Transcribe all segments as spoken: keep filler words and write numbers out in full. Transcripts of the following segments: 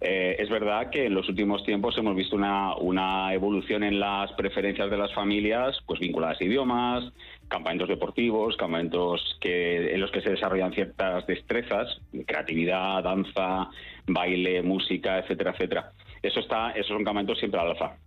Eh, es verdad que en los últimos tiempos hemos visto una, una evolución en las preferencias de las familias, pues vinculadas a idiomas, campamentos deportivos, campamentos que, en los que se desarrollan ciertas destrezas, creatividad, danza, baile, música, etcétera, etcétera. Eso está, esos son campamentos siempre al alza.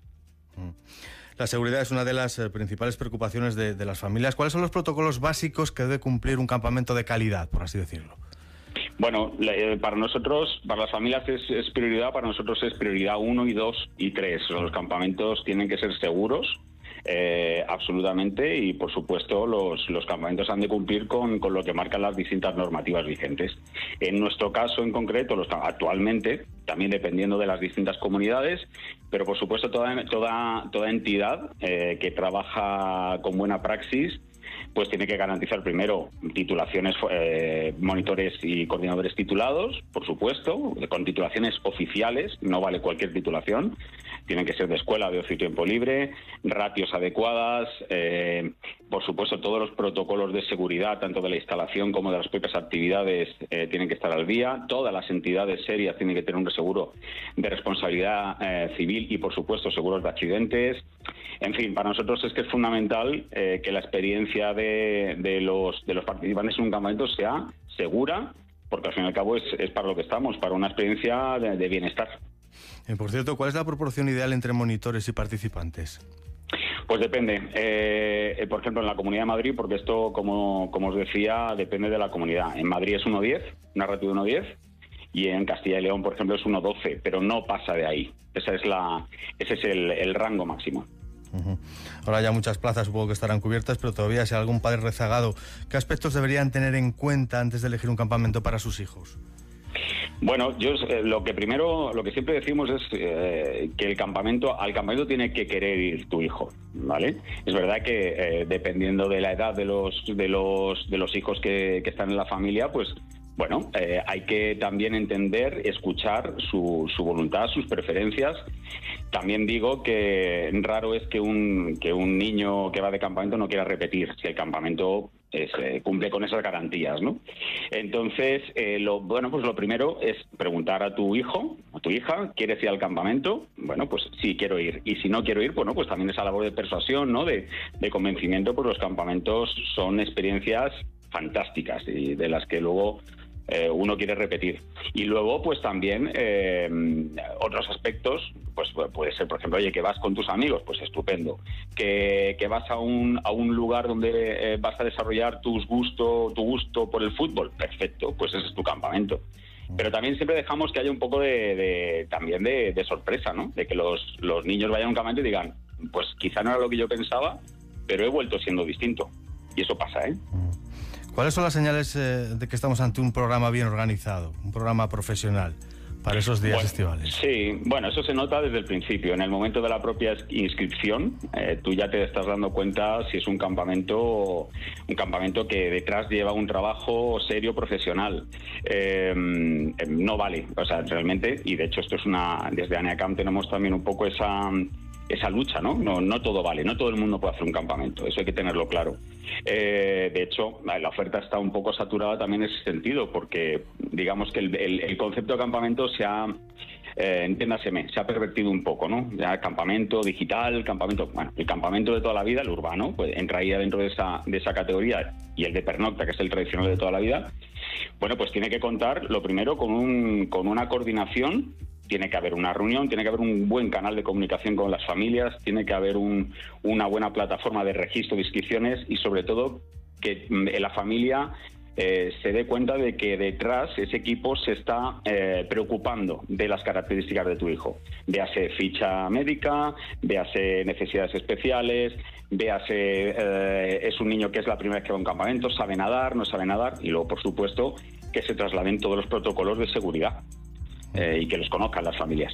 La seguridad es una de las eh, principales preocupaciones de, de las familias. ¿Cuáles son los protocolos básicos que debe cumplir un campamento de calidad, por así decirlo? Bueno, para nosotros, para las familias es, es prioridad, para nosotros es prioridad uno y dos y tres. Los campamentos tienen que ser seguros, eh, absolutamente, y por supuesto los, los campamentos han de cumplir con, con lo que marcan las distintas normativas vigentes. En nuestro caso en concreto, los, actualmente, también dependiendo de las distintas comunidades, pero por supuesto toda, toda, toda entidad eh, que trabaja con buena praxis, pues tiene que garantizar primero titulaciones, eh, monitores y coordinadores titulados, por supuesto, con titulaciones oficiales, no vale cualquier titulación, tienen que ser de escuela, de ocio y tiempo libre, ratios adecuadas, eh, por supuesto todos los protocolos de seguridad, tanto de la instalación como de las propias actividades, eh, tienen que estar al día, todas las entidades serias tienen que tener un seguro de responsabilidad eh, civil y por supuesto seguros de accidentes. En fin, para nosotros es que es fundamental eh, que la experiencia de, de, los, de los participantes en un campamento sea segura, porque al fin y al cabo es, es para lo que estamos, para una experiencia de, de bienestar. Eh, por cierto, ¿cuál es la proporción ideal entre monitores y participantes? Pues depende. Eh, por ejemplo, en la Comunidad de Madrid, porque esto, como, como os decía, depende de la comunidad. En Madrid es uno diez, una ratio de uno diez, y en Castilla y León, por ejemplo, es uno doce, pero no pasa de ahí. Esa es la, ese es el, el rango máximo. Uh-huh. Ahora ya muchas plazas supongo que estarán cubiertas, pero todavía si hay algún padre rezagado, ¿qué aspectos deberían tener en cuenta antes de elegir un campamento para sus hijos? Bueno, yo eh, lo que primero, lo que siempre decimos es eh, que el campamento, al campamento tiene que querer ir tu hijo, ¿vale? Es verdad que eh, dependiendo de la edad de los de los de los hijos que, que están en la familia, pues bueno, eh, hay que también entender, escuchar su, su voluntad, sus preferencias. También digo que raro es que un que un niño que va de campamento no quiera repetir si el campamento es, eh, cumple con esas garantías, ¿no? Entonces, eh, lo bueno, pues lo primero es preguntar a tu hijo, a tu hija, ¿quieres ir al campamento? Bueno, pues sí, quiero ir. Y si no quiero ir, bueno, pues también esa labor de persuasión, ¿no? De, de convencimiento, pues los campamentos son experiencias fantásticas y de las que luego Eh, uno quiere repetir. Y luego, pues también eh, otros aspectos, pues puede ser, por ejemplo, oye, que vas con tus amigos, pues estupendo. Que, que vas a un, a un lugar donde eh, vas a desarrollar tus gusto, tu gusto por el fútbol, perfecto, pues ese es tu campamento. Pero también siempre dejamos que haya un poco de, de también de, de sorpresa, ¿no? De que los, los niños vayan a un campamento y digan, pues quizá no era lo que yo pensaba, pero he vuelto siendo distinto. Y eso pasa, ¿eh? ¿Cuáles son las señales eh, de que estamos ante un programa bien organizado, un programa profesional para esos días bueno, estivales? Sí, bueno, eso se nota desde el principio. En el momento de la propia inscripción, eh, tú ya te estás dando cuenta si es un campamento, un campamento que detrás lleva un trabajo serio, profesional. Eh, no vale, o sea, realmente, y de hecho esto es una, desde ANEACAM tenemos también un poco esa esa lucha, ¿no? No, no todo vale, no todo el mundo puede hacer un campamento, eso hay que tenerlo claro. Eh, de hecho, la oferta está un poco saturada también en ese sentido, porque digamos que el, el, el concepto de campamento se ha, eh, entiéndaseme, se ha pervertido un poco, ¿no? Ya campamento digital, campamento, bueno, el campamento de toda la vida, el urbano, pues entraría dentro de esa, de esa categoría, y el de pernocta, que es el tradicional de toda la vida, bueno, pues tiene que contar, lo primero, con, un, con una coordinación. Tiene que haber una reunión, tiene que haber un buen canal de comunicación con las familias, tiene que haber un, una buena plataforma de registro de inscripciones y sobre todo que la familia eh, se dé cuenta de que detrás ese equipo se está eh, preocupando de las características de tu hijo. Véase ficha médica, véase necesidades especiales, véase eh, es un niño que es la primera vez que va a un campamento, sabe nadar, no sabe nadar y luego, por supuesto, que se trasladen todos los protocolos de seguridad. Eh, y que los conozcan las familias.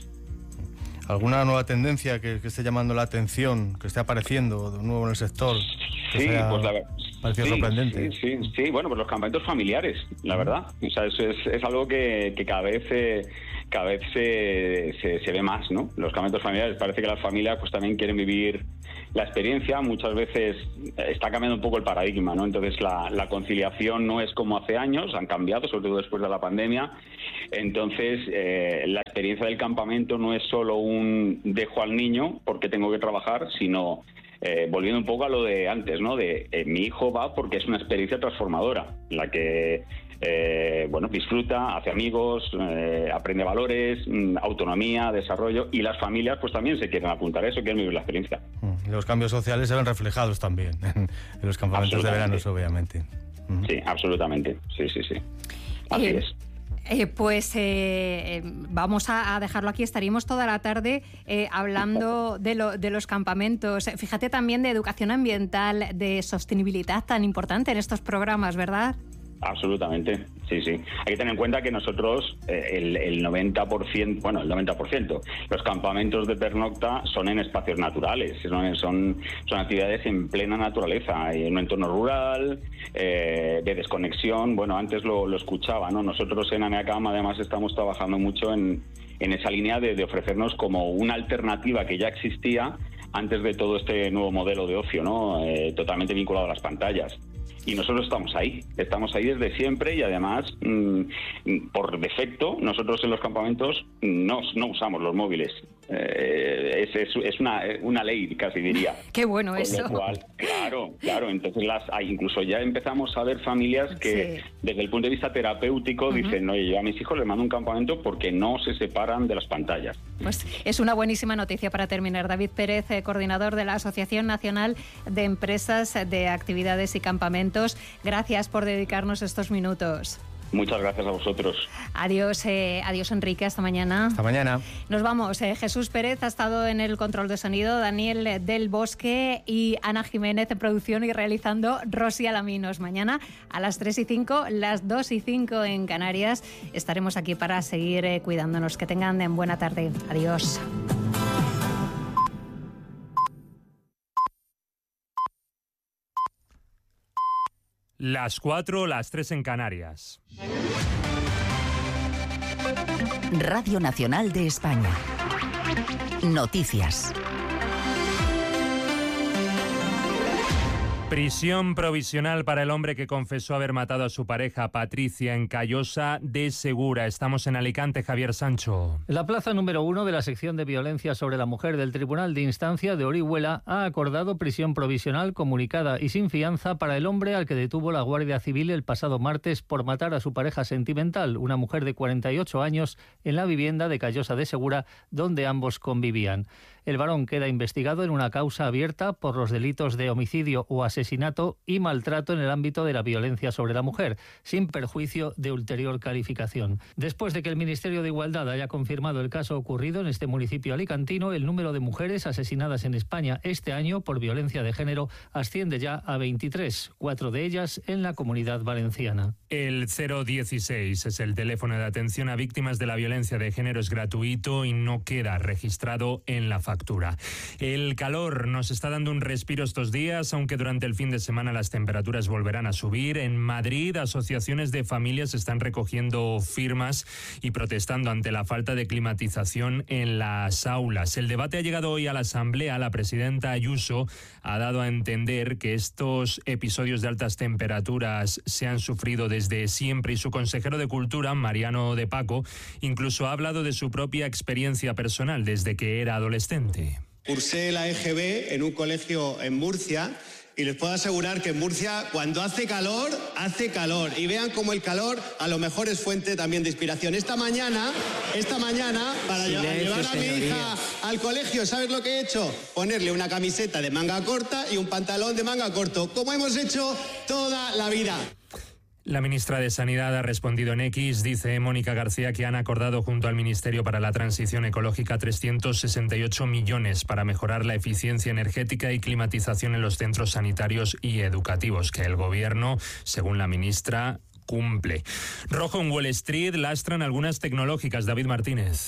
¿Alguna nueva tendencia que, que esté llamando la atención, que esté apareciendo de nuevo en el sector? Que Sí, sea, pues la parece sí, sorprendente. Sí, sí, sí, bueno, pues los campamentos familiares, la verdad. O sea, eso es, es algo que, que cada vez eh, cada vez se, se, se ve más, ¿no? Los campamentos familiares, parece que las familias pues también quieren vivir la experiencia. Muchas veces está cambiando un poco el paradigma, ¿no? Entonces la, la conciliación no es como hace años, han cambiado, sobre todo después de la pandemia. Entonces eh, la experiencia del campamento no es solo un dejo al niño porque tengo que trabajar, sino eh, volviendo un poco a lo de antes, ¿no? De eh, mi hijo va porque es una experiencia transformadora, la que Eh, bueno, disfruta, hace amigos, eh, aprende valores, mm, autonomía, desarrollo, y las familias pues también se quieren apuntar a eso, quieren vivir la experiencia. Los cambios sociales se ven reflejados también en, en los campamentos de verano, obviamente. Sí, absolutamente, sí, sí, sí. Así eh, es. Eh, pues eh, vamos a, a dejarlo aquí. Estaríamos toda la tarde eh, hablando de, lo, de los campamentos. Fíjate también de educación ambiental, de sostenibilidad tan importante en estos programas, ¿verdad? Absolutamente, sí, sí. Hay que tener en cuenta que nosotros, eh, el, el noventa por ciento, bueno, el noventa por ciento, los campamentos de pernocta son en espacios naturales, son, son, son actividades en plena naturaleza, en un entorno rural, eh, de desconexión. Bueno, antes lo, lo escuchaba, ¿no? Nosotros en ANEACAM además estamos trabajando mucho en, en esa línea de, de ofrecernos como una alternativa que ya existía antes de todo este nuevo modelo de ocio, ¿no? Eh, totalmente vinculado a las pantallas. Y nosotros estamos ahí, estamos ahí desde siempre y además, mmm, por defecto, nosotros en los campamentos no, no usamos los móviles. Eh, es, es, es una, una ley, casi diría. Qué bueno Con eso. Lo cual, claro, claro. Entonces, las, hay, incluso ya empezamos a ver familias que, sí, desde el punto de vista terapéutico, uh-huh, dicen, oye, yo a mis hijos les mando un campamento porque no se separan de las pantallas. Pues es una buenísima noticia para terminar. David Pérez, eh, coordinador de la Asociación Nacional de Empresas de Actividades y Campamentos, gracias por dedicarnos estos minutos. Muchas gracias a vosotros. Adiós, eh, adiós Enrique, hasta mañana. Hasta mañana. Nos vamos. Eh, Jesús Pérez ha estado en el control de sonido, Daniel del Bosque y Ana Jiménez en producción y realizando Rosy Alaminos. Mañana a las tres y cinco, las dos y cinco en Canarias, estaremos aquí para seguir eh, cuidándonos. Que tengan en buena tarde. Adiós. Las cuatro, las tres en Canarias. Radio Nacional de España. Noticias. Prisión provisional para el hombre que confesó haber matado a su pareja Patricia en Callosa de Segura. Estamos en Alicante, Javier Sancho. La plaza número uno de la sección de violencia sobre la mujer del Tribunal de Instancia de Orihuela ha acordado prisión provisional comunicada y sin fianza para el hombre al que detuvo la Guardia Civil el pasado martes por matar a su pareja sentimental, una mujer de cuarenta y ocho años, en la vivienda de Callosa de Segura, donde ambos convivían. El varón queda investigado en una causa abierta por los delitos de homicidio o asesinato y maltrato en el ámbito de la violencia sobre la mujer, sin perjuicio de ulterior calificación. Después de que el Ministerio de Igualdad haya confirmado el caso ocurrido en este municipio alicantino, el número de mujeres asesinadas en España este año por violencia de género asciende ya a veintitrés, cuatro de ellas en la Comunidad Valenciana. El cero dieciséis es el teléfono de atención a víctimas de la violencia de género, es gratuito y no queda registrado en la factura. El calor nos está dando un respiro estos días, aunque durante el fin de semana las temperaturas volverán a subir. En Madrid, asociaciones de familias están recogiendo firmas y protestando ante la falta de climatización en las aulas. El debate ha llegado hoy a la Asamblea. La presidenta Ayuso ha dado a entender que estos episodios de altas temperaturas se han sufrido desde siempre y su consejero de Cultura, Mariano de Paco, incluso ha hablado de su propia experiencia personal desde que era adolescente. Cursé la E G B en un colegio en Murcia y les puedo asegurar que en Murcia cuando hace calor, hace calor. Y vean cómo el calor a lo mejor es fuente también de inspiración. Esta mañana, esta mañana, para Silencio, llevar a mi señoría. hija al colegio, ¿sabes lo que he hecho? Ponerle una camiseta de manga corta y un pantalón de manga corto, como hemos hecho toda la vida. La ministra de Sanidad ha respondido en X, dice Mónica García, que han acordado junto al Ministerio para la Transición Ecológica trescientos sesenta y ocho millones para mejorar la eficiencia energética y climatización en los centros sanitarios y educativos, que el Gobierno, según la ministra, cumple. Rojo en Wall Street, lastran algunas tecnológicas. David Martínez.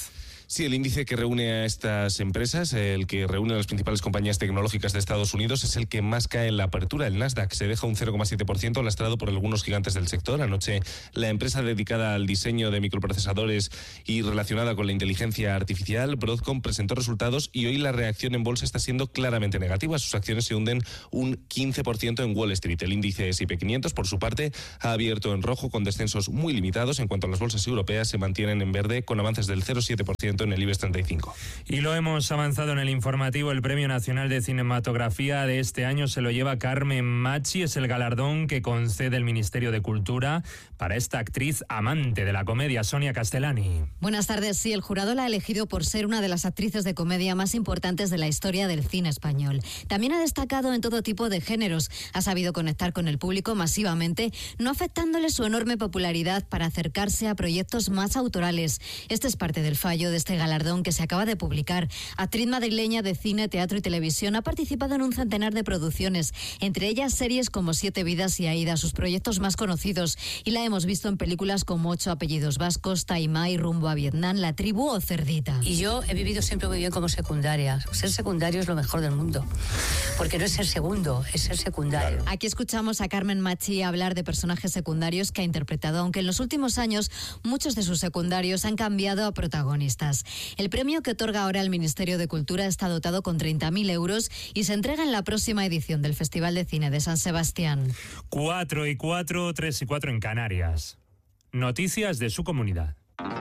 Sí, el índice que reúne a estas empresas, el que reúne a las principales compañías tecnológicas de Estados Unidos, es el que más cae en la apertura. El Nasdaq se deja un cero coma siete por ciento, lastrado por algunos gigantes del sector. Anoche, la empresa dedicada al diseño de microprocesadores y relacionada con la inteligencia artificial, Broadcom, presentó resultados y hoy la reacción en bolsa está siendo claramente negativa. Sus acciones se hunden un quince por ciento en Wall Street. El índice ese y pe quinientos, por su parte, ha abierto en rojo con descensos muy limitados. En cuanto a las bolsas europeas, se mantienen en verde con avances del cero coma siete por ciento en el IBEX treinta y cinco. Y lo hemos avanzado en el informativo. El Premio Nacional de Cinematografía de este año se lo lleva Carmen Machi. Es el galardón que concede el Ministerio de Cultura para esta actriz amante de la comedia, Sonia Castellani. Buenas tardes. Sí, el jurado la ha elegido por ser una de las actrices de comedia más importantes de la historia del cine español. También ha destacado en todo tipo de géneros. Ha sabido conectar con el público masivamente, no afectándole su enorme popularidad para acercarse a proyectos más autorales. Este es parte del fallo de este galardón que se acaba de publicar. Actriz madrileña de cine, teatro y televisión, ha participado en un centenar de producciones, entre ellas series como Siete vidas y Aída, sus proyectos más conocidos, y la hemos visto en películas como Ocho apellidos vascos, Taimai, Rumbo a Vietnam, La tribu o Cerdita. Y yo he vivido siempre muy bien como secundaria. Ser secundario es lo mejor del mundo, porque no es ser segundo, es ser secundario. Aquí escuchamos a Carmen Machi hablar de personajes secundarios que ha interpretado, aunque en los últimos años muchos de sus secundarios han cambiado a protagonistas. El premio que otorga ahora el Ministerio de Cultura está dotado con treinta mil euros y se entrega en la próxima edición del Festival de Cine de San Sebastián. Cuatro y cuatro, tres y cuatro en Canarias. Noticias de su comunidad.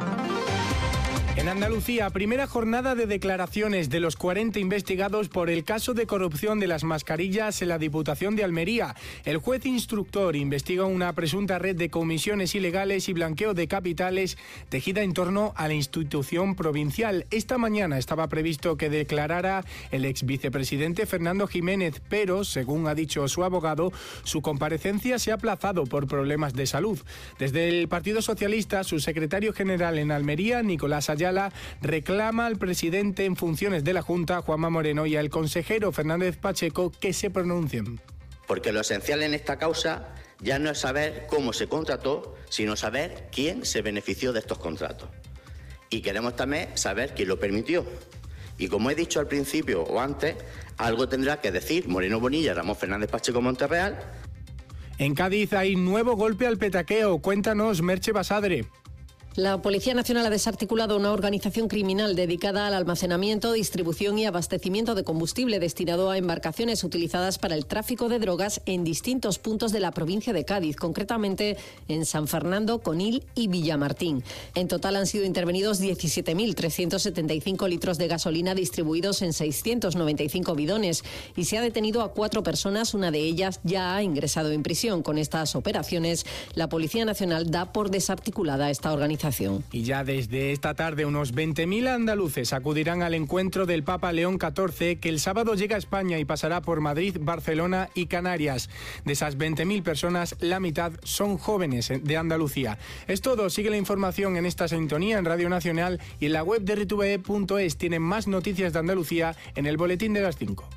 En Andalucía, primera jornada de declaraciones de los cuarenta investigados por el caso de corrupción de las mascarillas en la Diputación de Almería. El juez instructor investiga una presunta red de comisiones ilegales y blanqueo de capitales tejida en torno a la institución provincial. Esta mañana estaba previsto que declarara el ex vicepresidente Fernando Jiménez, pero, según ha dicho su abogado, su comparecencia se ha aplazado por problemas de salud. Desde el Partido Socialista, su secretario general en Almería, Nicolás Ayala, reclama al presidente en funciones de la Junta, Juanma Moreno, y al consejero Fernández Pacheco que se pronuncien. Porque lo esencial en esta causa ya no es saber cómo se contrató, sino saber quién se benefició de estos contratos. Y queremos también saber quién lo permitió. Y como he dicho al principio o antes, algo tendrá que decir Moreno Bonilla, Ramón Fernández Pacheco Monterreal. En Cádiz hay nuevo golpe al petaqueo. Cuéntanos, Merche Basadre. La Policía Nacional ha desarticulado una organización criminal dedicada al almacenamiento, distribución y abastecimiento de combustible destinado a embarcaciones utilizadas para el tráfico de drogas en distintos puntos de la provincia de Cádiz, concretamente en San Fernando, Conil y Villamartín. En total han sido intervenidos diecisiete mil trescientos setenta y cinco litros de gasolina distribuidos en seiscientos noventa y cinco bidones y se ha detenido a cuatro personas, una de ellas ya ha ingresado en prisión. Con estas operaciones, la Policía Nacional da por desarticulada esta organización. Y ya desde esta tarde unos veinte mil andaluces acudirán al encuentro del Papa León catorce, que el sábado llega a España y pasará por Madrid, Barcelona y Canarias. De esas veinte mil personas, la mitad son jóvenes de Andalucía. Es todo. Sigue la información en esta sintonía en Radio Nacional y en la web de R T V E punto es. Tienen más noticias de Andalucía en el boletín de las cinco.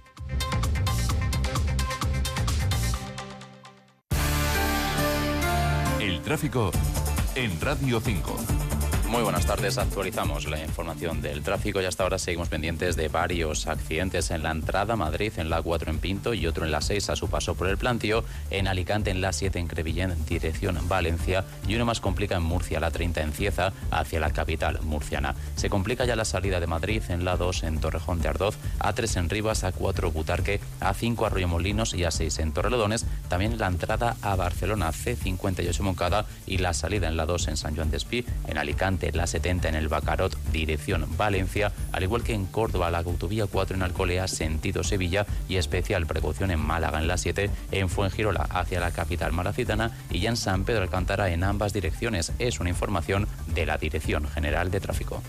El tráfico en Radio cinco. Muy buenas tardes, actualizamos la información del tráfico y hasta ahora seguimos pendientes de varios accidentes en la entrada a Madrid, en la A cuatro en Pinto y otro en la seis a su paso por el Plantío, en Alicante en la siete en Crevillent, dirección Valencia, y uno más complica en Murcia, la treinta en Cieza, hacia la capital murciana. Se complica ya la salida de Madrid en la dos en Torrejón de Ardoz, A tres en Rivas, A cuatro Butarque, A cinco Arroyomolinos y A seis en Torrelodones, también la entrada a Barcelona, C cincuenta y ocho Moncada y la salida en la dos en San Joan d'Espí, en Alicante la setenta en el Bacarot, dirección Valencia, al igual que en Córdoba, la autovía cuatro en Alcolea, sentido Sevilla, y especial precaución en Málaga en la siete, en Fuengirola hacia la capital malacitana y ya en San Pedro Alcántara en ambas direcciones. Es una información de la Dirección General de Tráfico.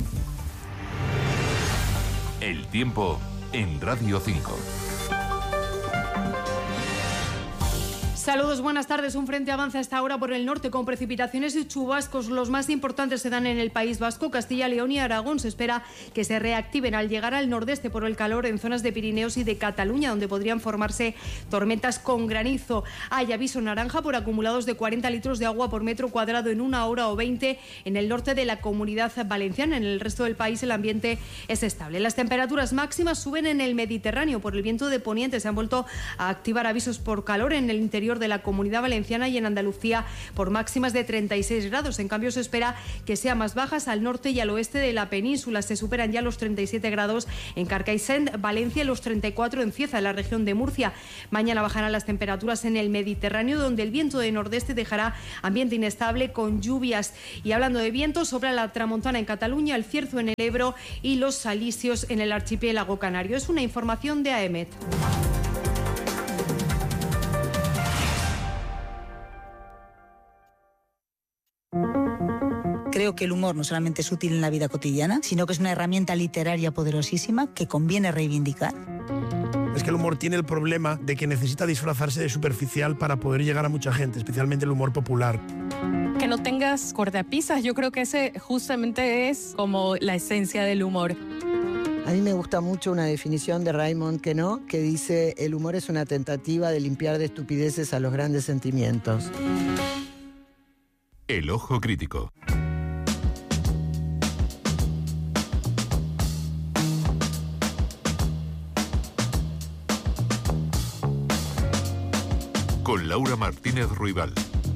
El tiempo en Radio cinco. Saludos, buenas tardes. Un frente avanza a esta hora por el norte con precipitaciones y chubascos. Los más importantes se dan en el País Vasco, Castilla, León y Aragón. Se espera que se reactiven al llegar al nordeste por el calor en zonas de Pirineos y de Cataluña, donde podrían formarse tormentas con granizo. Hay aviso naranja por acumulados de cuarenta litros de agua por metro cuadrado en una hora o veinte en el norte de la Comunidad Valenciana. En el resto del país el ambiente es estable. Las temperaturas máximas suben en el Mediterráneo. Por el viento de poniente se han vuelto a activar avisos por calor en el interior de la Comunidad Valenciana y en Andalucía por máximas de treinta y seis grados. En cambio, se espera que sean más bajas al norte y al oeste de la península. Se superan ya los treinta y siete grados en Carcaixent, Valencia, y los treinta y cuatro en Cieza, en la región de Murcia. Mañana bajarán las temperaturas en el Mediterráneo, donde el viento de nordeste dejará ambiente inestable con lluvias. Y hablando de viento, sopla la tramontana en Cataluña, el cierzo en el Ebro y los alisios en el archipiélago canario. Es una información de AEMET. Creo que el humor no solamente es útil en la vida cotidiana, sino que es una herramienta literaria poderosísima que conviene reivindicar. Es que el humor tiene el problema de que necesita disfrazarse de superficial para poder llegar a mucha gente, especialmente el humor popular. Que no tengas cortapisas, yo creo que ese justamente es como la esencia del humor. A mí me gusta mucho una definición de Raymond Queneau que dice: el humor es una tentativa de limpiar de estupideces a los grandes sentimientos. El ojo crítico. Con Laura Martínez Ruibal.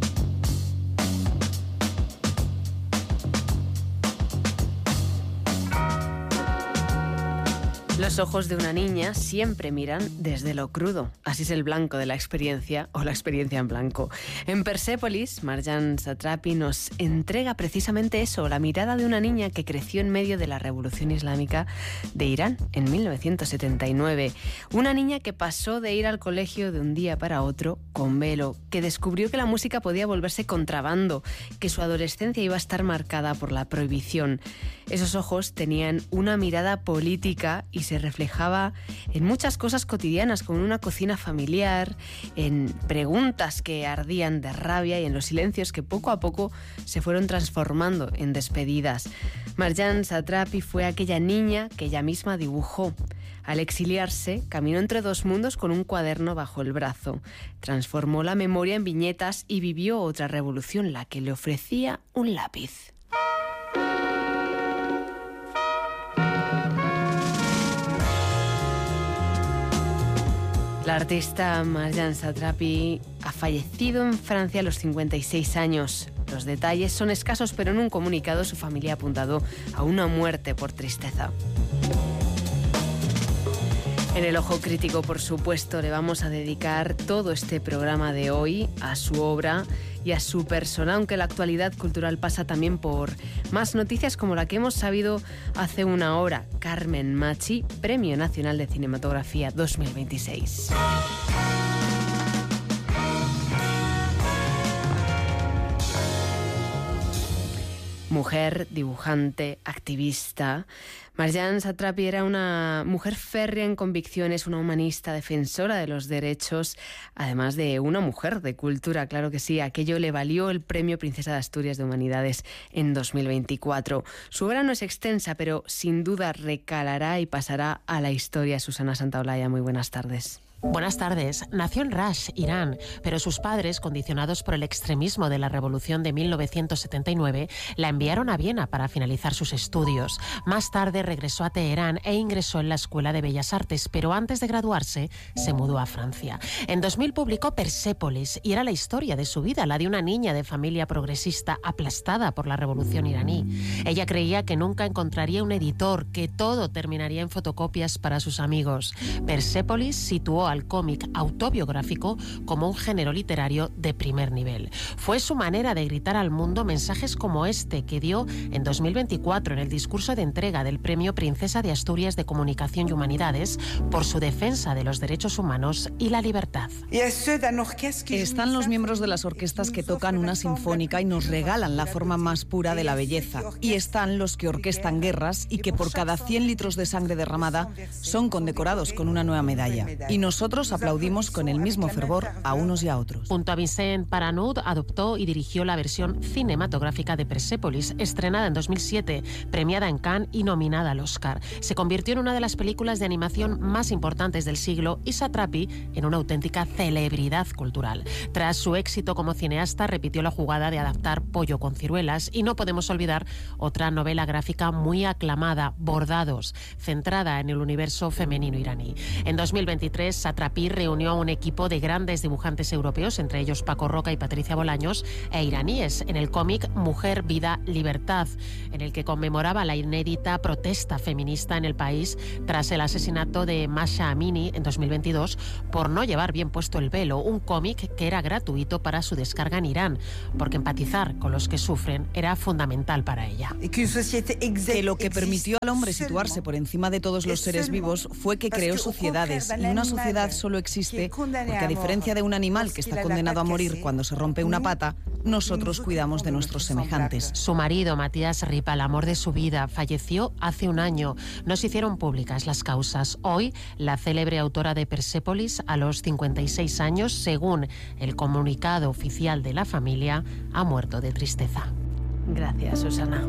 Los ojos de una niña siempre miran desde lo crudo. Así es el blanco de la experiencia, o la experiencia en blanco. En Persépolis, Marjane Satrapi nos entrega precisamente eso, la mirada de una niña que creció en medio de la Revolución Islámica de Irán en mil novecientos setenta y nueve. Una niña que pasó de ir al colegio de un día para otro con velo, que descubrió que la música podía volverse contrabando, que su adolescencia iba a estar marcada por la prohibición. Esos ojos tenían una mirada política y se reflejaba en muchas cosas cotidianas, como en una cocina familiar, en preguntas que ardían de rabia y en los silencios que poco a poco se fueron transformando en despedidas. Marjane Satrapi fue aquella niña que ella misma dibujó. Al exiliarse, caminó entre dos mundos con un cuaderno bajo el brazo. Transformó la memoria en viñetas y vivió otra revolución, la que le ofrecía un lápiz. La artista Marjane Satrapi ha fallecido en Francia a los cincuenta y seis años. Los detalles son escasos, pero en un comunicado su familia ha apuntado a una muerte por tristeza. En el Ojo Crítico, por supuesto, le vamos a dedicar todo este programa de hoy a su obra y a su persona, aunque la actualidad cultural pasa también por más noticias como la que hemos sabido hace una hora. Carmen Machi, Premio Nacional de Cinematografía dos mil veintiséis. Mujer, dibujante, activista. Marjane Satrapi era una mujer férrea en convicciones, una humanista defensora de los derechos, además de una mujer de cultura, claro que sí. Aquello le valió el Premio Princesa de Asturias de Humanidades en dos mil veinticuatro. Su obra no es extensa, pero sin duda recalará y pasará a la historia. Susana Santaolalla, muy buenas tardes. Buenas tardes. Nació en Rash, Irán, pero sus padres, condicionados por el extremismo de la revolución de mil novecientos setenta y nueve, la enviaron a Viena para finalizar sus estudios. Más tarde regresó a Teherán e ingresó en la Escuela de Bellas Artes, pero antes de graduarse se mudó a Francia. En dos mil publicó Persépolis y era la historia de su vida, la de una niña de familia progresista aplastada por la revolución iraní. Ella creía que nunca encontraría un editor, que todo terminaría en fotocopias para sus amigos. Persépolis situó al cómic autobiográfico como un género literario de primer nivel. Fue su manera de gritar al mundo mensajes como este que dio en dos mil veinticuatro en el discurso de entrega del Premio Princesa de Asturias de Comunicación y Humanidades por su defensa de los derechos humanos y la libertad. Están los miembros de las orquestas que tocan una sinfónica y nos regalan la forma más pura de la belleza. Y están los que orquestan guerras y que por cada cien litros de sangre derramada son condecorados con una nueva medalla. Y nos nosotros aplaudimos con el mismo fervor a unos y a otros. Junto a Vincent Paranud adoptó y dirigió la versión cinematográfica de Persépolis, estrenada en dos mil siete, premiada en Cannes y nominada al Oscar. Se convirtió en una de las películas de animación más importantes del siglo y Satrapi en una auténtica celebridad cultural. Tras su éxito como cineasta, repitió la jugada de adaptar Pollo con ciruelas y no podemos olvidar otra novela gráfica muy aclamada, Bordados, centrada en el universo femenino iraní. En dos mil veintitrés, Satrapi reunió a un equipo de grandes dibujantes europeos, entre ellos Paco Roca y Patricia Bolaños, e iraníes, en el cómic Mujer, Vida, Libertad, en el que conmemoraba la inédita protesta feminista en el país tras el asesinato de Masha Amini en dos mil veintidós por no llevar bien puesto el velo, un cómic que era gratuito para su descarga en Irán, porque empatizar con los que sufren era fundamental para ella. Que lo que permitió al hombre situarse por encima de todos los seres vivos fue que creó sociedades, y una sociedad solo existe porque, a diferencia de un animal que está condenado a morir cuando se rompe una pata, nosotros cuidamos de nuestros semejantes. Su marido, Matías Ripa, el amor de su vida, falleció hace un año. No se hicieron públicas las causas. Hoy, la célebre autora de Persépolis, a los cincuenta y seis años, según el comunicado oficial de la familia, ha muerto de tristeza. Gracias, Susana.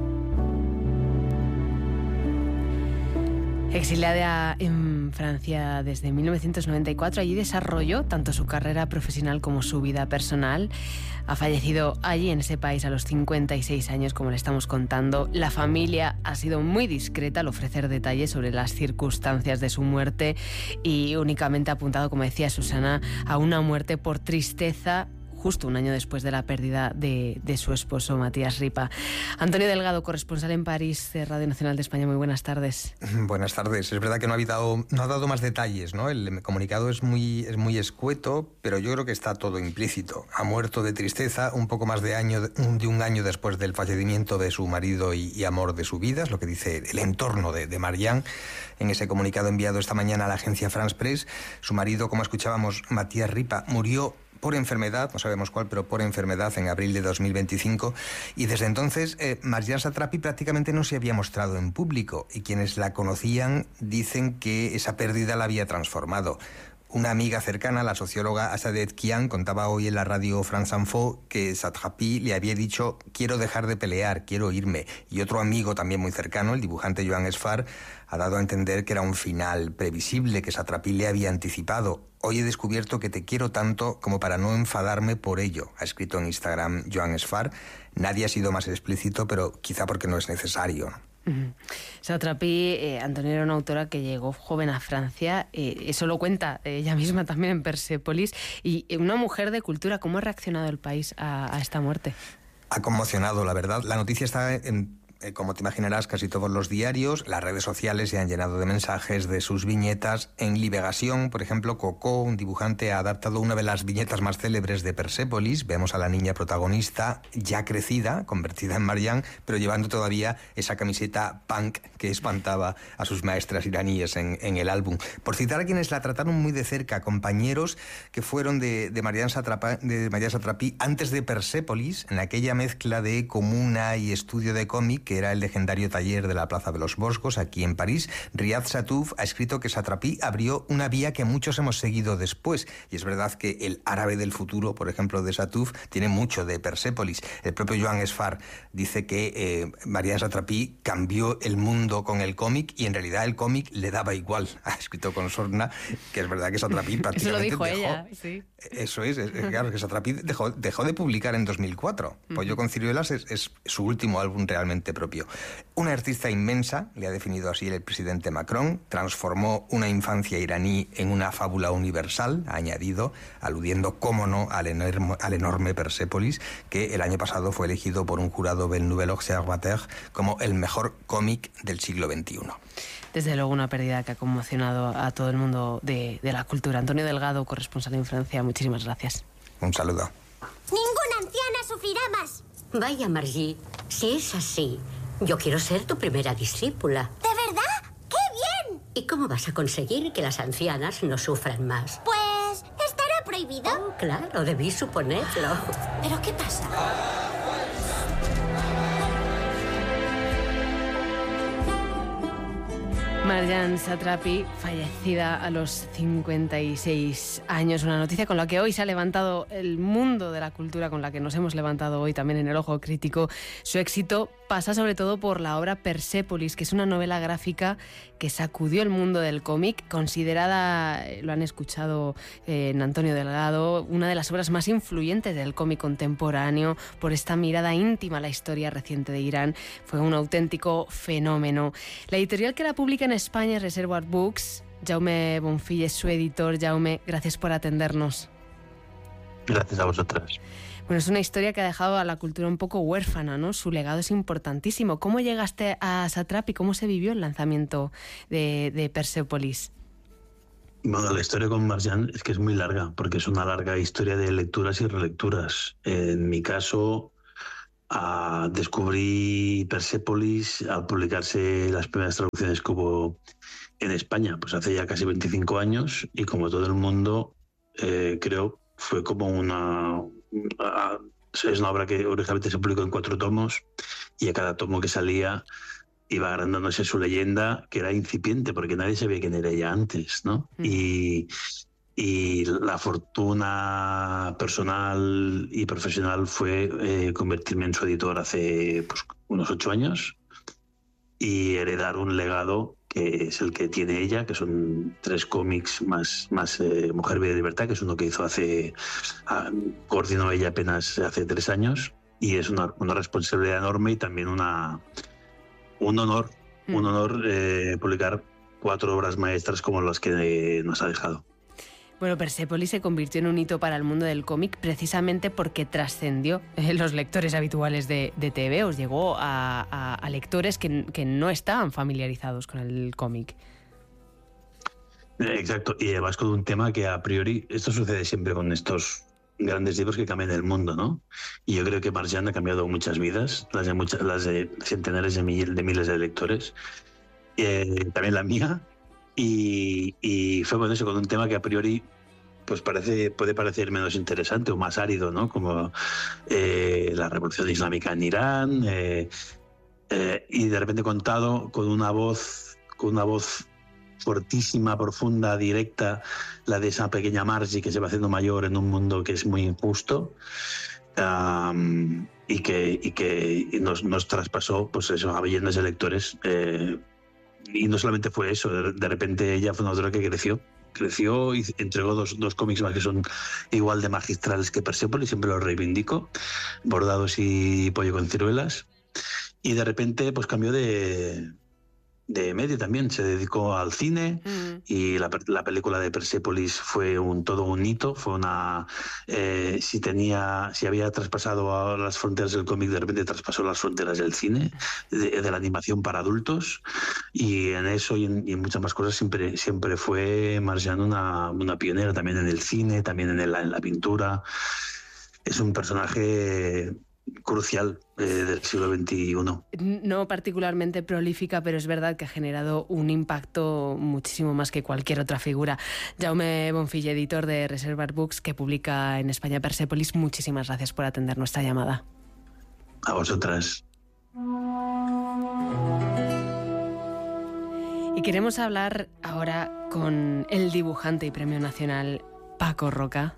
Exiliada en Francia desde mil novecientos noventa y cuatro, allí desarrolló tanto su carrera profesional como su vida personal. Ha fallecido allí en ese país a los cincuenta y seis años, como le estamos contando. La familia ha sido muy discreta al ofrecer detalles sobre las circunstancias de su muerte y únicamente ha apuntado, como decía Susana, a una muerte por tristeza, justo un año después de la pérdida de, de su esposo, Matías Ripa. Antonio Delgado, corresponsal en París de Radio Nacional de España, muy buenas tardes. Buenas tardes. Es verdad que no ha dado, no ha dado más detalles, ¿no? El comunicado es muy, es muy escueto, pero yo creo que está todo implícito. Ha muerto de tristeza un poco más de, año, de un año después del fallecimiento de su marido y, y amor de su vida, es lo que dice el entorno de, de Marianne en ese comunicado enviado esta mañana a la agencia France Press. Su marido, como escuchábamos, Matías Ripa, murió por enfermedad, no sabemos cuál, pero por enfermedad en abril de dos mil veinticinco, y desde entonces eh, Marianne Satrapi prácticamente no se había mostrado en público, y quienes la conocían dicen que esa pérdida la había transformado. Una amiga cercana, la socióloga Asadet Kian, contaba hoy en la radio France Info que Satrapi le había dicho: quiero dejar de pelear, quiero irme. Y otro amigo también muy cercano, el dibujante Joan Sfar, ha dado a entender que era un final previsible, que Satrapi le había anticipado. Hoy he descubierto que te quiero tanto como para no enfadarme por ello, ha escrito en Instagram Joan Sfar. Nadie ha sido más explícito, pero quizá porque no es necesario. Uh-huh. Satrapi, eh, Antonio, era una autora que llegó joven a Francia, eh, eso lo cuenta ella misma también en Persépolis, y eh, una mujer de cultura. ¿Cómo ha reaccionado el país a, a esta muerte? Ha conmocionado, la verdad. La noticia está en... como te imaginarás, casi todos los diarios, las redes sociales se han llenado de mensajes de sus viñetas. En Liberación, por ejemplo, Coco, un dibujante, ha adaptado una de las viñetas más célebres de Persépolis. Vemos a la niña protagonista, ya crecida, convertida en Marianne, pero llevando todavía esa camiseta punk que espantaba a sus maestras iraníes en, en el álbum. Por citar a quienes la trataron muy de cerca, compañeros que fueron de, de, Marianne Satrapa, de Marianne Satrapi antes de Persépolis, en aquella mezcla de comuna y estudio de cómic, que era el legendario taller de la Plaza de los Boscos, aquí en París. Riyad Satouf ha escrito que Satrapi abrió una vía que muchos hemos seguido después. Y es verdad que el árabe del futuro, por ejemplo, de Satouf, tiene mucho de Persépolis. El propio Joan Sfar dice que eh, Marianne Satrapi cambió el mundo con el cómic y en realidad el cómic le daba igual. Ha escrito con sorna que es verdad que Satrapi prácticamente Eso lo dijo dejó, ella, sí. Eso es, es claro, que Satrapi dejó, dejó de publicar en dos mil cuatro. Pollo con ciruelas es, es su último álbum realmente propio. Una artista inmensa, le ha definido así el presidente Macron, transformó una infancia iraní en una fábula universal, ha añadido, aludiendo, cómo no, al enorme, al enorme Persépolis, que el año pasado fue elegido por un jurado del Nouvel Observateur como el mejor cómic del siglo veintiuno. Desde luego una pérdida que ha conmocionado a todo el mundo de, de la cultura. Antonio Delgado, corresponsal en Francia, muchísimas gracias. Un saludo. Ninguna anciana sufrirá más. Vaya, Margie, si es así, yo quiero ser tu primera discípula. ¿De verdad? ¡Qué bien! ¿Y cómo vas a conseguir que las ancianas no sufran más? Pues, ¿estará prohibido? Oh, claro, debí suponerlo. ¿Pero qué pasa? Marjane Satrapi, fallecida a los cincuenta y seis años. Una noticia con la que hoy se ha levantado el mundo de la cultura, con la que nos hemos levantado hoy también en el Ojo Crítico. Su éxito pasa sobre todo por la obra Persépolis, que es una novela gráfica que sacudió el mundo del cómic, considerada, lo han escuchado eh, en Antonio Delgado, una de las obras más influyentes del cómic contemporáneo, por esta mirada íntima a la historia reciente de Irán. Fue un auténtico fenómeno. La editorial que la publica en España es Reservoir Books. Jaume Bonfil es su editor. Jaume, gracias por atendernos. Gracias a vosotras. Bueno, es una historia que ha dejado a la cultura un poco huérfana, ¿no? Su legado es importantísimo. ¿Cómo llegaste a Satrapi? ¿Cómo se vivió el lanzamiento de, de Persépolis? Bueno, la historia con Marjane es que es muy larga, porque es una larga historia de lecturas y relecturas. En mi caso, uh, descubrí Persépolis al publicarse las primeras traducciones que hubo en España, pues hace ya casi veinticinco años, y como todo el mundo, eh, creo, fue como una... Es una obra que originalmente se publicó en cuatro tomos y a cada tomo que salía iba agrandándose su leyenda, que era incipiente porque nadie sabía quién era ella antes, ¿no? Mm. Y, y la fortuna personal y profesional fue eh, convertirme en su editor hace pues, unos ocho años y heredar un legado que es el que tiene ella, que son tres cómics más, más eh, Mujer, Vida y Libertad, que es uno que hizo hace, uh, coordinó ella apenas hace tres años, y es una, una responsabilidad enorme y también una, un honor, mm. un honor eh, publicar cuatro obras maestras como las que eh, nos ha dejado. Bueno, Persépolis se convirtió en un hito para el mundo del cómic precisamente porque trascendió eh, los lectores habituales de, de T V. Os llegó a, a, a lectores que, que no estaban familiarizados con el cómic. Exacto, y además con un tema que a priori, esto sucede siempre con estos grandes libros que cambian el mundo, ¿no? Y yo creo que Marjane ha cambiado muchas vidas, las de, muchas, las de centenares de, mil, de miles de lectores, eh, también la mía. Y, y fue con eso, con un tema que a priori pues parece, puede parecer menos interesante o más árido, ¿no? Como eh, la revolución islámica en Irán, eh, eh, y de repente contado con una voz, con una voz fortísima, profunda, directa, la de esa pequeña Margie que se va haciendo mayor en un mundo que es muy injusto. Um, y que, y que y nos, nos traspasó pues eso, a millones de lectores. Eh, Y no solamente fue eso, de repente ella fue una autora que creció, creció y entregó dos, dos cómics más que son igual de magistrales que Persépolis, siempre los reivindico, Bordados y Pollo con ciruelas, y de repente pues cambió de, de medio también, se dedicó al cine mm. y la, la película de Persépolis fue un todo un hito, fue una eh, si tenía si había traspasado a las fronteras del cómic, de repente traspasó las fronteras del cine, de, de la animación para adultos, y en eso y en, y en muchas más cosas siempre siempre fue Marjane una, una pionera también en el cine, también en, el, en la pintura. Es un personaje crucial eh, del siglo veintiuno. No particularmente prolífica, pero es verdad que ha generado un impacto muchísimo más que cualquier otra figura. Jaume Bonfil, editor de Reservoir Books, que publica en España Persépolis, muchísimas gracias por atender nuestra llamada. A vosotras. Y queremos hablar ahora con el dibujante y Premio Nacional Paco Roca.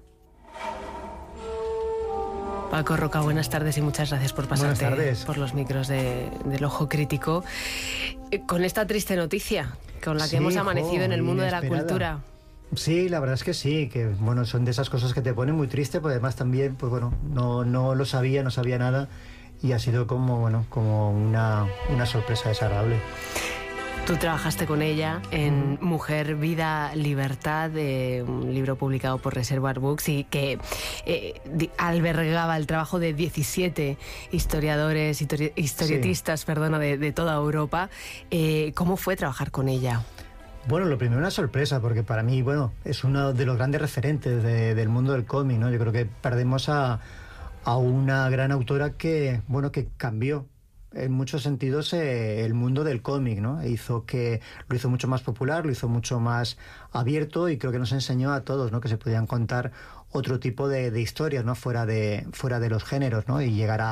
Paco Roca, buenas tardes y muchas gracias por pasarte por los micros de, del Ojo Crítico. Con esta triste noticia, con la que sí, hemos amanecido jo, en el mundo inesperada. De la cultura. Sí, la verdad es que sí, que bueno, son de esas cosas que te ponen muy triste, pero además también, pues bueno, no, no lo sabía, no sabía nada, y ha sido como, bueno, como una, una sorpresa desagradable. Tú trabajaste con ella en Mujer, Vida, Libertad, eh, un libro publicado por Reservoir Books y que eh, albergaba el trabajo de diecisiete historiadores, histori- historietistas sí. perdona, de, de toda Europa. Eh, ¿Cómo fue trabajar con ella? Bueno, lo primero una sorpresa, porque para mí, bueno, es uno de los grandes referentes de, del mundo del cómic, ¿no? Yo creo que perdemos a, a una gran autora que, bueno, que cambió en muchos sentidos eh, el mundo del cómic, ¿no? Hizo que lo hizo mucho más popular, lo hizo mucho más abierto, y creo que nos enseñó a todos, ¿no? Que se podían contar otro tipo de, de historias, ¿no? Fuera de fuera de los géneros, ¿no? Y llegar a,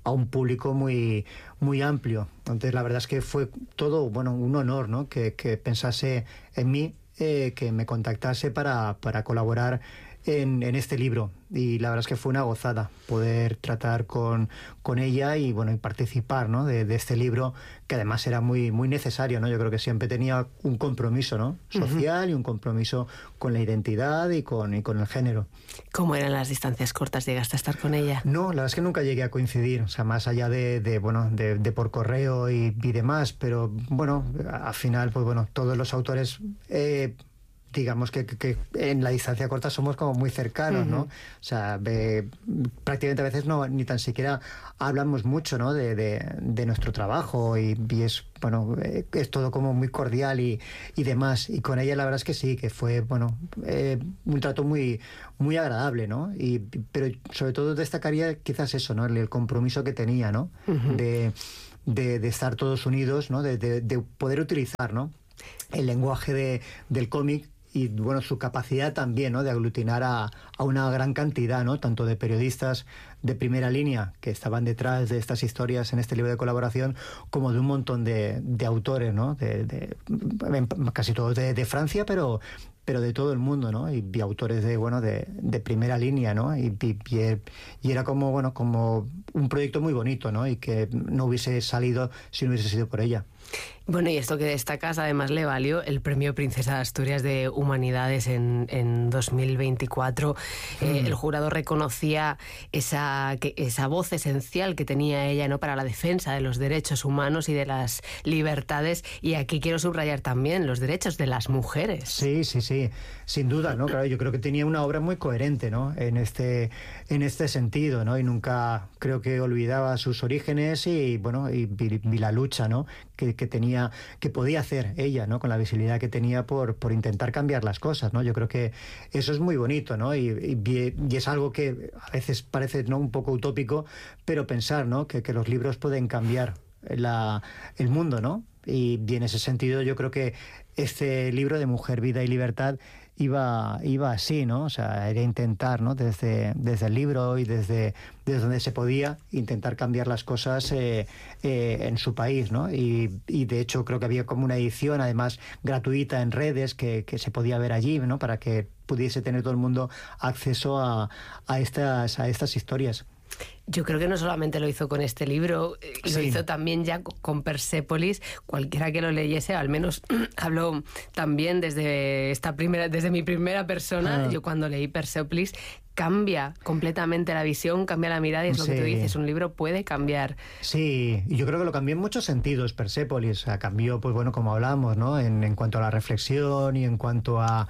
a un público muy, muy amplio. Entonces la verdad es que fue todo, bueno, un honor, ¿no? que, que pensase en mí, eh, que me contactase para, para colaborar en, en este libro. Y la verdad es que fue una gozada poder tratar con, con ella y bueno y participar, ¿no? de, de este libro, que además era muy, muy necesario, ¿no? Yo creo que siempre tenía un compromiso, ¿no? social uh-huh. y un compromiso con la identidad y con, y con el género. ¿Cómo eran las distancias cortas? ¿Llegaste a estar con ella? No, la verdad es que nunca llegué a coincidir, o sea, más allá de, de bueno de, de por correo y, y demás, pero bueno, al final, pues bueno, todos los autores... Eh, digamos que, que, que en la distancia corta somos como muy cercanos, ¿no? Uh-huh. O sea, eh, prácticamente a veces no ni tan siquiera hablamos mucho, ¿no? de, de, de nuestro trabajo y, y es, bueno, eh, es todo como muy cordial y, y demás. Y con ella la verdad es que sí, que fue, bueno, eh, un trato muy, muy agradable, ¿no? Y, pero sobre todo destacaría quizás eso, ¿no? El, el compromiso que tenía, ¿no? Uh-huh. De, de, de estar todos unidos, ¿no? De, de, de poder utilizar, ¿no? El lenguaje de, del cómic y bueno, su capacidad también, ¿no? de aglutinar a, a una gran cantidad, ¿no? tanto de periodistas de primera línea que estaban detrás de estas historias en este libro de colaboración, como de un montón de, de autores, ¿no? de, de, casi todos de, de Francia, pero pero de todo el mundo, ¿no? Y, y autores de bueno de, de primera línea, ¿no? Y, y, y era como bueno como un proyecto muy bonito, ¿no? Y que no hubiese salido si no hubiese sido por ella. Bueno, y esto que destacas además le valió el Premio Princesa de Asturias de Humanidades en, en dos mil veinticuatro. Mm. Eh, el jurado reconocía esa, que, esa voz esencial que tenía ella, ¿no? para la defensa de los derechos humanos y de las libertades. Y aquí quiero subrayar también los derechos de las mujeres. Sí, sí, sí, sin duda, ¿no? Claro, yo creo que tenía una obra muy coherente, ¿no? En este, en este sentido, ¿no? Y nunca creo que olvidaba sus orígenes y, bueno, y, y, y la lucha, ¿no? Que, que tenía, que podía hacer ella, ¿no? Con la visibilidad que tenía por, por intentar cambiar las cosas, ¿no? Yo creo que eso es muy bonito, ¿no? Y, y, y es algo que a veces parece, ¿no? un poco utópico, pero pensar, ¿no? Que, que los libros pueden cambiar la, el mundo, ¿no? Y, y en ese sentido yo creo que este libro de Mujer, Vida y Libertad iba, iba así, ¿no? O sea, era intentar, ¿no? Desde, desde el libro y desde, desde donde se podía, intentar cambiar las cosas eh, eh, en su país, ¿no? Y, y de hecho creo que había como una edición, además gratuita en redes, que, que se podía ver allí, ¿no? Para que pudiese tener todo el mundo acceso a, a, estas, a estas historias. Yo creo que no solamente lo hizo con este libro, lo sí. hizo también ya con Persépolis. Cualquiera que lo leyese, al menos hablo también desde esta primera, desde mi primera persona. Ah. Yo cuando leí Persépolis cambia completamente la visión, cambia la mirada y es lo sí. que tú dices, un libro puede cambiar. Sí, y yo creo que lo cambió en muchos sentidos, Persépolis. O sea, cambió, pues bueno, como hablamos, ¿no? En, en cuanto a la reflexión y en cuanto a,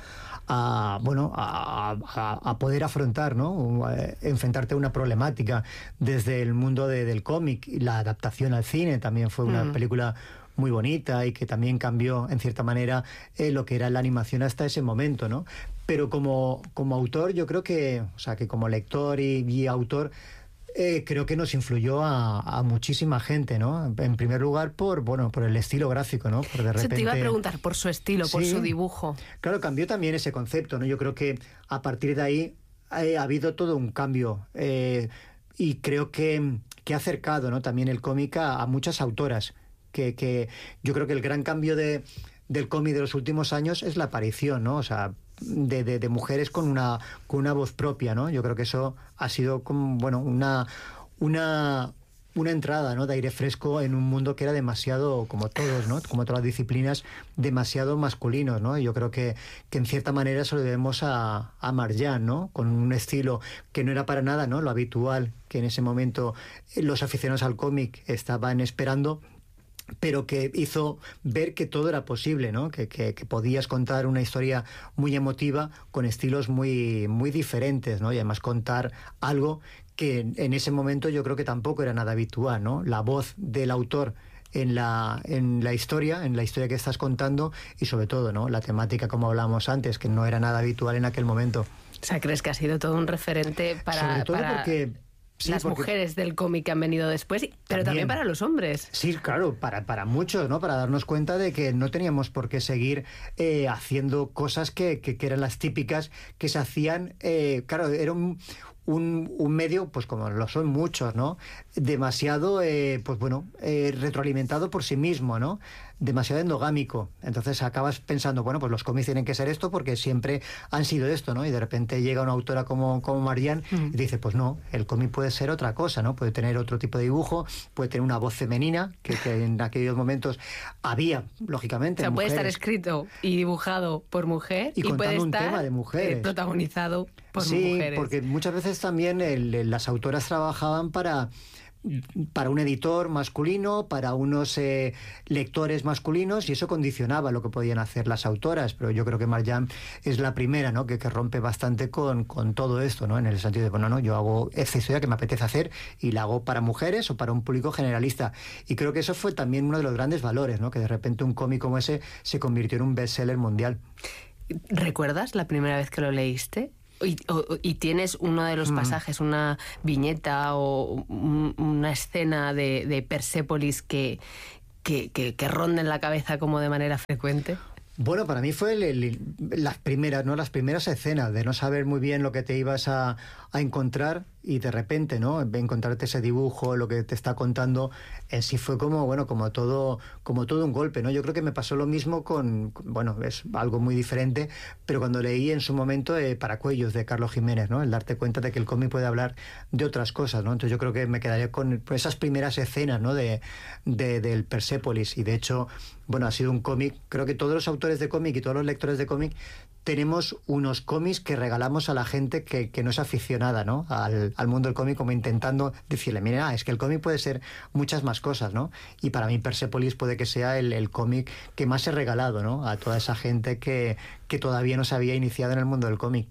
a bueno, a, a, a poder afrontar, ¿no? Enfrentarte a una problemática desde el mundo de, del cómic. La adaptación al cine también fue una mm. película muy bonita y que también cambió, en cierta manera, eh, lo que era la animación hasta ese momento, ¿no? Pero como, como autor, yo creo que, o sea, que como lector y, y autor, eh, creo que nos influyó a, a muchísima gente, ¿no? En primer lugar, por bueno, por el estilo gráfico, ¿no? Por de repente... Se te iba a preguntar por su estilo, sí, por su dibujo. Claro, cambió también ese concepto, ¿no? Yo creo que a partir de ahí eh, ha habido todo un cambio eh, y creo que, que ha acercado, ¿no? También el cómic a, a muchas autoras. Que, que yo creo que el gran cambio de, del cómic de los últimos años es la aparición, ¿no? O sea, de, de, de mujeres con una, con una voz propia, ¿no? Yo creo que eso ha sido como, bueno, una, una, una entrada, ¿no? de aire fresco en un mundo que era demasiado, como todos, ¿no? Como todas las disciplinas, demasiado masculinos, ¿no? Y yo creo que, que en cierta manera se lo debemos a, a Marjane, ¿no? Con un estilo que no era para nada, ¿no? Lo habitual que en ese momento los aficionados al cómic estaban esperando, pero que hizo ver que todo era posible, ¿no? Que, que, que podías contar una historia muy emotiva con estilos muy, muy diferentes, ¿no? Y además contar algo que en ese momento yo creo que tampoco era nada habitual, ¿no? La voz del autor en la, en la historia, en la historia que estás contando y sobre todo, ¿no? La temática, como hablábamos antes, que no era nada habitual en aquel momento. O sea, ¿crees que ha sido todo un referente para... Sobre todo para... porque... Sí, las porque... mujeres del cómic que han venido después, pero también, también para los hombres. Sí, claro, para, para muchos, ¿no? Para darnos cuenta de que no teníamos por qué seguir eh, haciendo cosas que, que, que eran las típicas que se hacían. Eh, claro, era un, un, un medio, pues como lo son muchos, ¿no? Demasiado, eh, pues bueno, eh, retroalimentado por sí mismo, ¿no? Demasiado endogámico. Entonces acabas pensando, bueno, pues los cómics tienen que ser esto porque siempre han sido esto, ¿no? Y de repente llega una autora como, como Marjane mm. y dice, pues no, el cómic puede ser otra cosa, ¿no? Puede tener otro tipo de dibujo, puede tener una voz femenina, que, que en aquellos momentos había, lógicamente. O sea, puede mujeres. estar escrito y dibujado por mujer y, y puede un estar tema de mujeres. Eh, protagonizado por sí, mujeres. Sí, porque muchas veces también el, las autoras trabajaban para... para un editor masculino, para unos eh, lectores masculinos, y eso condicionaba lo que podían hacer las autoras. Pero yo creo que Marjane es la primera, ¿no? que, que rompe bastante con, con todo esto, ¿no? En el sentido de, bueno, no, yo hago esta historia que me apetece hacer y la hago para mujeres o para un público generalista. Y creo que eso fue también uno de los grandes valores, ¿no? Que de repente un cómic como ese se convirtió en un bestseller mundial. ¿Recuerdas la primera vez que lo leíste? Y, o, y tienes uno de los pasajes, una viñeta o un, una escena de, de Persépolis que, que, que, que ronda en la cabeza como de manera frecuente. Bueno, para mí fue el, el, las primeras, ¿no? Las primeras escenas de no saber muy bien lo que te ibas a, a encontrar y de repente, ¿no? Encontrarte ese dibujo, lo que te está contando, en sí fue como, bueno, como todo, como todo un golpe, ¿no? Yo creo que me pasó lo mismo con, bueno, es algo muy diferente, pero cuando leí en su momento eh, Paracuellos de Carlos Jiménez, ¿no? El darte cuenta de que el cómic puede hablar de otras cosas, ¿no? Entonces yo creo que me quedaría con esas primeras escenas, ¿no? De, de, del Persépolis, y de hecho, bueno, ha sido un cómic, creo que todos los autores de cómic y todos los lectores de cómic tenemos unos cómics que regalamos a la gente que, que no es aficionada, ¿no? Al, al mundo del cómic, como intentando decirle, mira, es que el cómic puede ser muchas más cosas, ¿no? Y para mí Persépolis puede que sea el, el cómic que más he regalado, ¿no? A toda esa gente que, que todavía no se había iniciado en el mundo del cómic.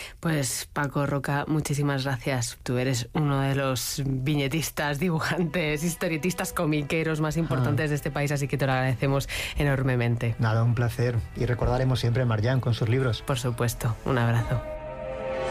Pues Paco Roca, muchísimas gracias. Tú eres uno de los viñetistas, dibujantes, historietistas, comiqueros más importantes ah. de este país, así que te lo agradecemos enormemente. Nada, un placer. Y recordaremos siempre a Marjane con sus libros. Por supuesto. Un abrazo.